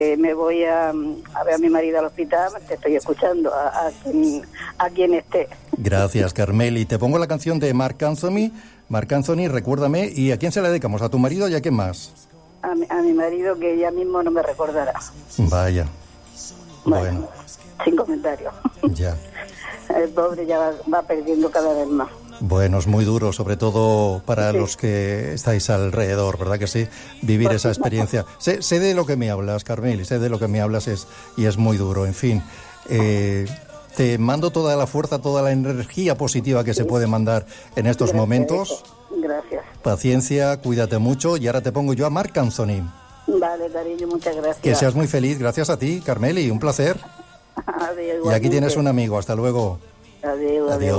me voy a ver a mi marido al hospital, te estoy escuchando a quien esté. Gracias, Carmeli. Te pongo la canción de Marc Anthony. Marc Anthony, recuérdame. ¿Y a quién se la dedicamos? ¿A tu marido y a quién más? A mi marido, que ya mismo no me recordará. Vaya. Bueno. Sin comentarios. Ya. El pobre ya va perdiendo cada vez más. Bueno, es muy duro, sobre todo para los que estáis alrededor, ¿verdad que sí? Vivir esa experiencia. Sé de lo que me hablas, Carmeli, sé de lo que me hablas y es muy duro. En fin, te mando toda la fuerza, toda la energía positiva que se puede mandar en estos momentos. Gracias. Paciencia, cuídate mucho y ahora te pongo yo a Marc Anthony. Vale, cariño, muchas gracias. Que seas muy feliz, gracias a ti, Carmeli, un placer. Adiós, y aquí tienes un amigo, hasta luego. Adiós.